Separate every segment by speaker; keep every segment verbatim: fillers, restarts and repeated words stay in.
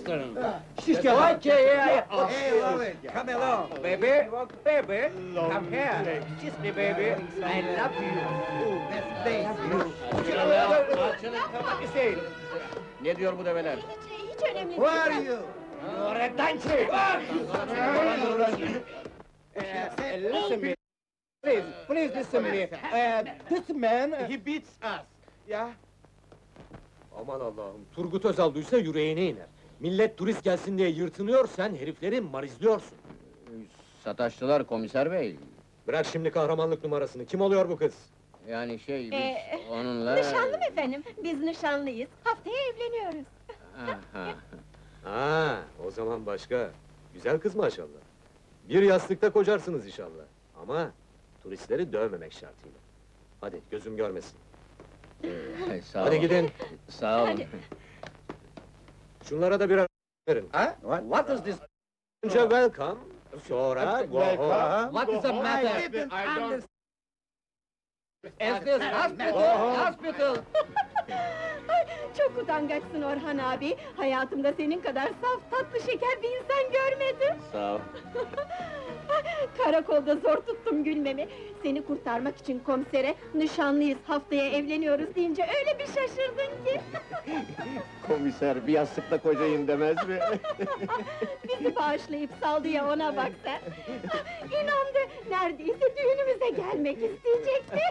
Speaker 1: gösterin.
Speaker 2: Siz gelin.
Speaker 3: Okay, yeah, yeah.
Speaker 4: Hey, love it.
Speaker 3: Come along, baby. Baby, come here. Kiss me, baby. I love you.
Speaker 4: Oh, that's nice.
Speaker 3: What you say? Ne diyor bu develer?
Speaker 5: Hiç, hiç önemli
Speaker 4: Who are you?
Speaker 3: You're a dancing! Uh, listen me. Please, please listen me. Uh, this man... uh,
Speaker 2: He beats us.
Speaker 3: yeah?
Speaker 2: Aman Allah'ım, Turgut Özal duysa yüreğine iner. Millet turist gelsin diye yırtınıyor, sen herifleri marizliyorsun.
Speaker 3: Sataştılar komiser bey.
Speaker 2: Bırak şimdi kahramanlık numarasını, kim oluyor bu kız?
Speaker 3: Yani şey, biz
Speaker 5: Ee,
Speaker 3: onunla...
Speaker 5: Nişanlım efendim, biz nişanlıyız. Haftaya evleniyoruz.
Speaker 3: Aha.
Speaker 2: Ha, o zaman başka. Güzel kız maşallah. Bir yastıkta kocarsınız inşallah. Ama turistleri dövmemek şartıyla. Hadi gözüm görmesin.
Speaker 3: Ee, Sağ
Speaker 2: Hadi
Speaker 3: ol.
Speaker 2: gidin.
Speaker 3: Sağ olun.
Speaker 5: Hadi.
Speaker 2: Şunlara da birer verin.
Speaker 3: Ha? What is this?
Speaker 2: Önce welcome, sonra go home.
Speaker 3: What is the matter?
Speaker 4: I didn't understand.
Speaker 3: Is this hospital? Hospital!
Speaker 5: Ay, çok utangaçsın Orhan abi. Hayatımda senin kadar saf, tatlı, şeker bir insan görmedim.
Speaker 3: Sağ ol.
Speaker 5: Karakolda zor tuttum gülmemi. Seni kurtarmak için komisere, nişanlıyız, haftaya evleniyoruz deyince öyle bir şaşırdın ki.
Speaker 3: Komiser, bir yastıkla kocayım demez mi?
Speaker 5: Bizi bağışlayıp saldı ya, ona bak sen. İnandı, neredeyse düğünümüze gelmek isteyecekti.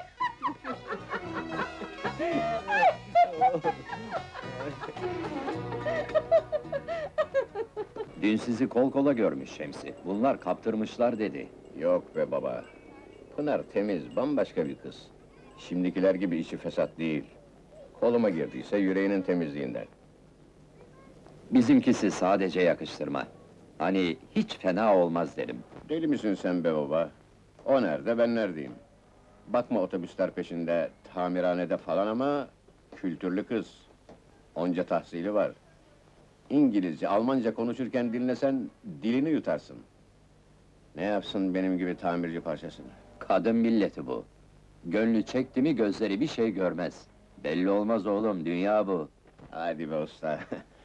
Speaker 6: Dün sizi kol kola görmüş Şemsi. Bunlar kaptırmışlar dedi.
Speaker 7: Yok be baba. Pınar temiz, bambaşka bir kız. Şimdikiler gibi işi fesat değil. Koluma girdiyse yüreğinin temizliğinden.
Speaker 6: Bizimkisi sadece yakıştırma. Hani hiç fena olmaz derim.
Speaker 7: Deli misin sen be baba? O nerede, ben neredeyim? Bakma otobüsler peşinde, tamirhanede falan ama... kültürlü kız. Onca tahsili var. İngilizce, Almanca konuşurken dinlesen dilini yutarsın. Ne yapsın benim gibi tamirci parçasını?
Speaker 6: Kadın milleti bu. Gönlü çekti mi gözleri bir şey görmez. Belli olmaz oğlum, dünya bu.
Speaker 7: Hadi be usta.